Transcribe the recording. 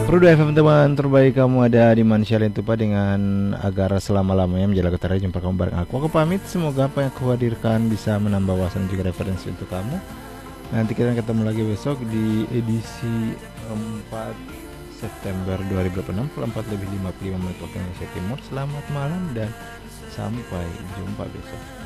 Perlu FM teman terbaik, kamu ada di Manusia Lentupa dengan agar selama-lamanya menjaga ketara. Jumpa kamu bareng aku pamit. Semoga apa yang aku hadirkan bisa menambah wawasan juga referensi untuk kamu. Nanti kita ketemu lagi besok di edisi 4 September 2026 pukul 4 lebih 55 menit waktu Indonesia Timur. Selamat malam dan sampai jumpa besok.